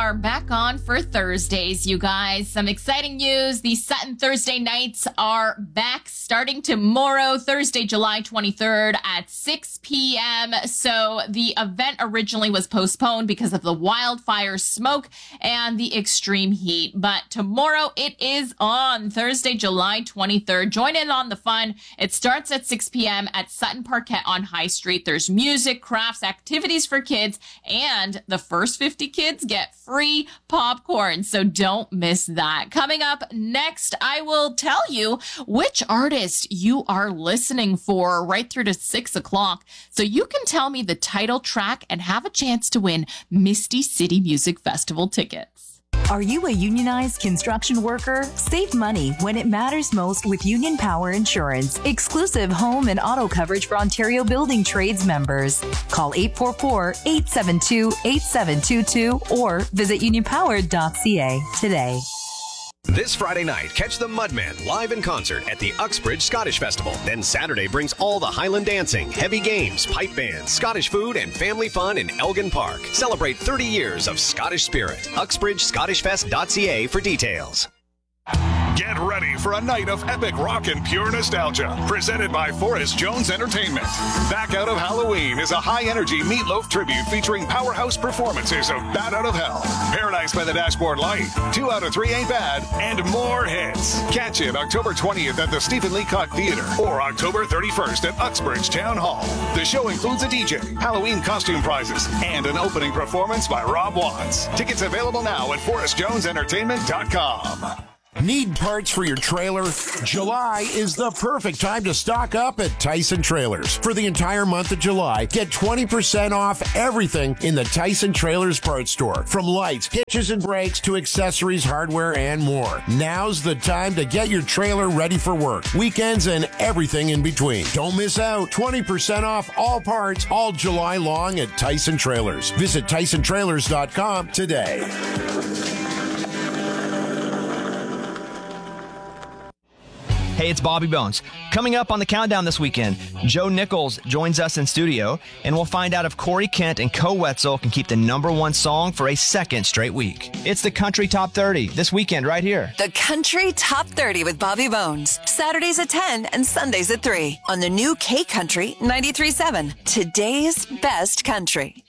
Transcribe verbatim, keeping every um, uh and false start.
are back on for Thursdays, you guys. Some exciting news. The Sutton Thursday nights are back starting tomorrow, Thursday, July twenty-third at six p.m. So the event originally was postponed because of the wildfire smoke and the extreme heat. But tomorrow it is on, Thursday, July twenty-third. Join in on the fun. It starts at six p.m. at Sutton Parkette on High Street. There's music, crafts, activities for kids, and the first fifty kids get free popcorn. So don't miss that. Coming up next, I will tell you which artist you are listening for right through to six o'clock. So you can tell me the title track and have a chance to win Misty City Music Festival tickets. Are you a unionized construction worker? Save money when it matters most with Union Power Insurance. Exclusive home and auto coverage for Ontario Building Trades members. Call eight four four, eight seven two, eight seven two two or visit union power dot c a today. This Friday night, catch the Mudmen live in concert at the Uxbridge Scottish Festival. Then Saturday brings all the Highland dancing, heavy games, pipe bands, Scottish food, and family fun in Elgin Park. Celebrate thirty years of Scottish spirit. uxbridge scottish fest dot c a for details. Get ready for a night of epic rock and pure nostalgia. Presented by Forrest Jones Entertainment. Back Out of Halloween is a high-energy Meatloaf tribute featuring powerhouse performances of Bat Out of Hell, Paradise by the Dashboard Light, Two Out of Three Ain't Bad, and more hits. Catch it October twentieth at the Stephen Leacock Theater or October thirty-first at Uxbridge Town Hall. The show includes a D J, Halloween costume prizes, and an opening performance by Rob Watts. Tickets available now at forrest jones entertainment dot com. Need parts for your trailer? July is the perfect time to stock up at Tyson Trailers. For the entire month of July, get twenty percent off everything in the Tyson Trailers parts store. From lights, hitches and brakes to accessories, hardware, and more. Now's the time to get your trailer ready for work, weekends, and everything in between. Don't miss out. twenty percent off all parts all July long at Tyson Trailers. Visit tyson trailers dot com today. Hey, it's Bobby Bones. Coming up on the countdown this weekend, Joe Nichols joins us in studio, and we'll find out if Corey Kent and Co Wetzel can keep the number one song for a second straight week. It's the Country Top thirty this weekend right here. The Country Top thirty with Bobby Bones. Saturdays at ten and Sundays at three on the new K Country ninety-three point seven. Today's best country.